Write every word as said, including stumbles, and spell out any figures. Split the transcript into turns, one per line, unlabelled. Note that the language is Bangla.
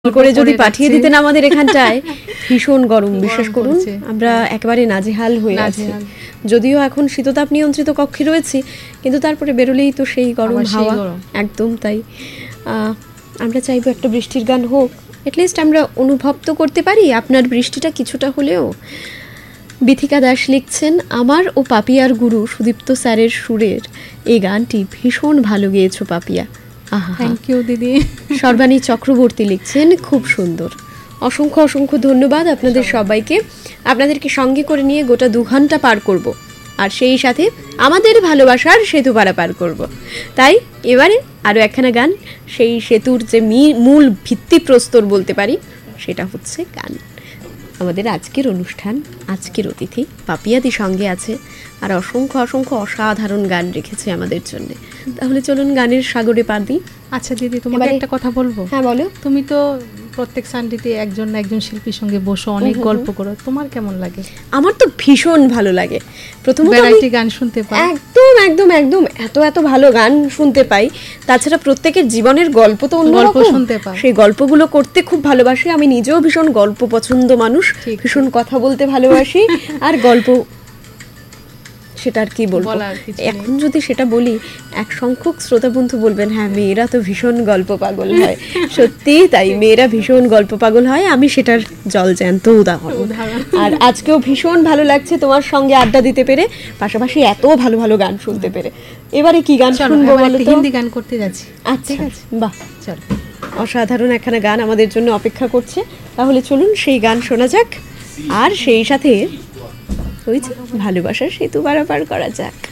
করে যদি পাঠিয়ে দিতেন আমাদের এখানটায়, ভীষণ গরম, বিশ্বাস করুন আমরা একেবারে নাজেহাল হয়ে আছি। যদিও এখন শীততাপ নিয়ন্ত্রিত কক্ষে রয়েছি, কিন্তু তারপরে বেরোলেই তো সেই গরম হাওয়া, একদম তাই। আমরা চাইবো একটা বৃষ্টির গান হোক, এটলিস্ট আমরা অনুভব তো করতে পারি আপনার বৃষ্টিটা কিছুটা হলেও। বিথিকা দাস লিখছেন, আমার ও পাপিয়ার গুরু সুদীপ্ত স্যারের সুরের এই গানটি ভীষণ ভালো গেয়েছো পাপিয়া।
থ্যাংক ইউ দিদি।
সর্বাণী চক্রবর্তী লিখছেন, খুব সুন্দর। অসংখ্য অসংখ্য ধন্যবাদ আপনাদের সবাইকে। আপনাদেরকে সঙ্গে করে নিয়ে গোটা দু ঘন্টা পার করব, আর সেই সাথে আমাদের ভালোবাসার সেতু পারাপার করব। তাই এবারে আরও একখানা গান, সেই সেতুর যে মূল ভিত্তিপ্রস্তর বলতে পারি, সেটা হচ্ছে গান। আমাদের আজকের অনুষ্ঠান, আজকের অতিথি পাপিয়াদি সঙ্গে আছে, আর অসংখ্য অসংখ্য অসাধারণ গান রেখেছে আমাদের জন্য। তাহলে চলুন গানের সাগরে পা দিই।
আচ্ছা দিদি, তোমাকে একটা কথা বলবো।
হ্যাঁ বলো।
তুমি তো প্রত্যেক সানডেতে একজন না একজন শিল্পীর সঙ্গে বসো, অনেক গল্প করো, তোমার কেমন লাগে?
আমার তো ভীষণ ভালো লাগে। প্রথমত
ভ্যারাইটি গান শুনতে পাই,
একদম একদম একদম এত এত ভালো গান শুনতে পাই। তাছাড়া প্রত্যেকের জীবনের গল্প তো অন্যরকম শুনতে পাই, সেই গল্পগুলো করতে খুব ভালোবাসি। আমি নিজেও ভীষণ গল্প পছন্দ মানুষ, ভীষণ কথা বলতে ভালোবাসি, আর গল্প সেটা আর কি বলবো। এখন যদি সেটা বলি, এক সংখ্যক শ্রোতা বন্ধু বলবেন, হ্যাঁ মেয়েরা তো ভীষণ গল্প পাগল হয়। সত্যি তাই, মেয়েরা ভীষণ গল্প পাগল হয়, আমি সেটার জলজ্যান্ত উদাহরণ। আর আজকেও ভীষণ ভালো লাগছে তোমার সঙ্গে আড্ডা দিতে পেরে, পাশাপাশি এত ভালো ভালো গান শুনতে পেরে। এবারে কি গান শুনবো বলো তো?
হিন্দি গান করতে যাচ্ছি।
আচ্ছা বাহ, চলো, অসাধারণ একখানা গান আমাদের জন্য অপেক্ষা করছে। তাহলে চলুন সেই গান শোনা যাক, আর সেই সাথে ওই যে ভালোবাসার সেতু পারাপার করা যাক।